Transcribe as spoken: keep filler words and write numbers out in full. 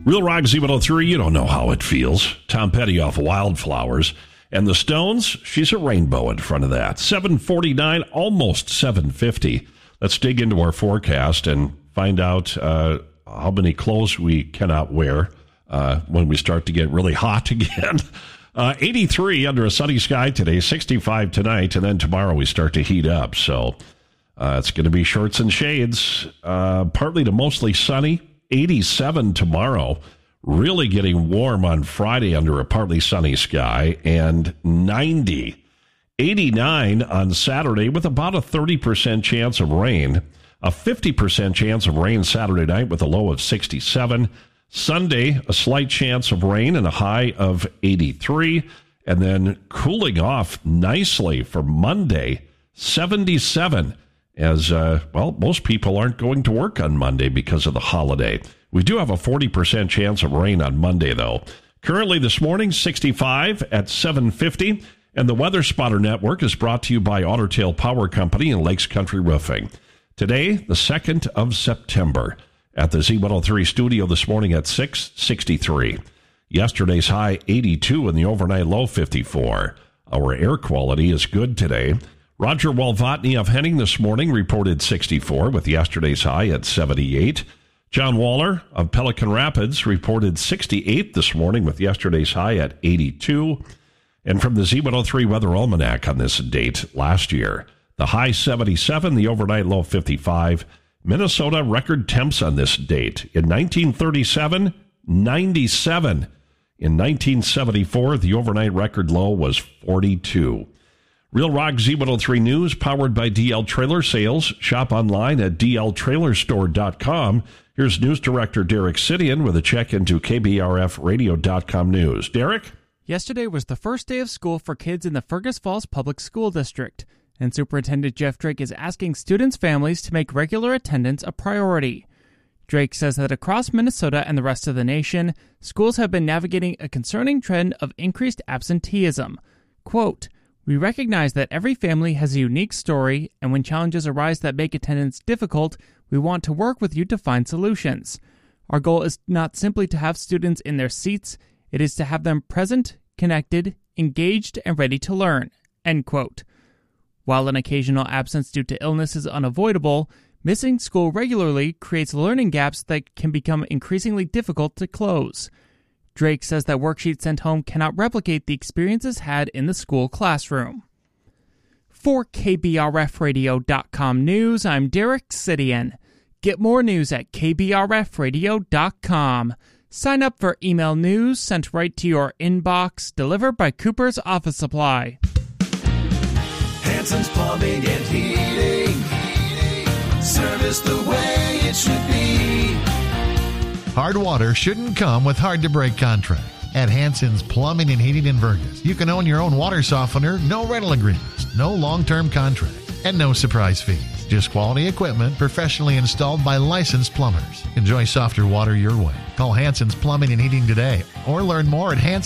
Real Rock Z one oh three, you don't know how it feels. Tom Petty off Wildflowers. And the Stones, she's a rainbow in front of that. seven forty-nine, almost seven fifty. Let's dig into our forecast and find out uh, how many clothes we cannot wear uh, when we start to get really hot again. Uh, eighty-three under a sunny sky today, sixty-five tonight, and then tomorrow we start to heat up. So uh, it's going to be shorts and shades, uh, partly to mostly sunny. eighty-seven tomorrow, really getting warm on Friday under a partly sunny sky, and ninety. eighty-nine on Saturday with about a thirty percent chance of rain, a fifty percent chance of rain Saturday night with a low of sixty-seven. Sunday, a slight chance of rain and a high of eighty-three, and then cooling off nicely for Monday, seventy-seven. As, uh, well, most people aren't going to work on Monday because of the holiday. We do have a forty percent chance of rain on Monday, though. Currently this morning, sixty-five at seven fifty, and the Weather Spotter Network is brought to you by Otter Tail Power Company and Lakes Country Roofing. Today, the second of September, at the Z one oh three studio this morning at six sixty-three. Yesterday's high, eighty-two, and the overnight low, fifty-four. Our air quality is good today. Roger Walvatny of Henning this morning reported sixty-four with yesterday's high at seventy-eight. John Waller of Pelican Rapids reported sixty-eight this morning with yesterday's high at eighty-two. And from the Z one oh three Weather Almanac on this date last year, the high seventy-seven, the overnight low fifty-five. Minnesota record temps on this date. In nineteen thirty-seven, ninety-seven. In nineteen seventy-four, the overnight record low was forty-two. Real Rock Z one oh three News, powered by D L Trailer Sales. Shop online at d l trailer store dot com. Here's News Director Derek Sidian with a check into K B R F radio dot com news. Derek? Yesterday was the first day of school for kids in the Fergus Falls Public School District, and Superintendent Jeff Drake is asking students' families to make regular attendance a priority. Drake says that across Minnesota and the rest of the nation, schools have been navigating a concerning trend of increased absenteeism. Quote, "We recognize that every family has a unique story, and when challenges arise that make attendance difficult, we want to work with you to find solutions. Our goal is not simply to have students in their seats, it is to have them present, connected, engaged, and ready to learn." End quote. While an occasional absence due to illness is unavoidable, missing school regularly creates learning gaps that can become increasingly difficult to close. Drake says that worksheets sent home cannot replicate the experiences had in the school classroom. For K B R F radio dot com news, I'm Derek Sidian. Get more news at K B R F radio dot com. Sign up for email news sent right to your inbox, delivered by Cooper's Office Supply. Hanson's Plumbing and Heating. Service the way it should be. Hard water shouldn't come with hard-to-break contract. At Hanson's Plumbing and Heating in Fergus, you can own your own water softener, no rental agreements, no long-term contract, and no surprise fees. Just quality equipment professionally installed by licensed plumbers. Enjoy softer water your way. Call Hanson's Plumbing and Heating today or learn more at Hanson's.